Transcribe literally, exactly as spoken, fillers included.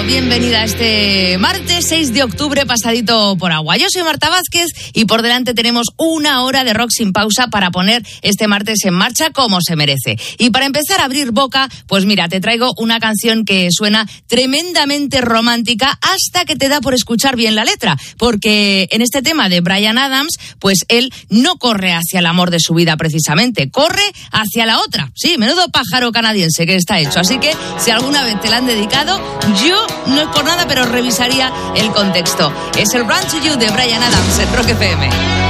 Bienvenida a este martes seis de octubre, pasadito por agua. Yo soy Marta Vázquez y por delante tenemos una hora de rock sin pausa para poner este martes en marcha como se merece. Y para empezar a abrir boca, pues mira, te traigo una canción que suena tremendamente romántica hasta que te da por escuchar bien la letra. Porque en este tema de Bryan Adams, pues él no corre hacia el amor de su vida precisamente, corre hacia la otra. Sí, menudo pájaro canadiense que está hecho. Así que si alguna vez te la han dedicado, yo no es por nada, pero revisaría el contexto. Es el Run to You de Bryan Adams en Rock F M.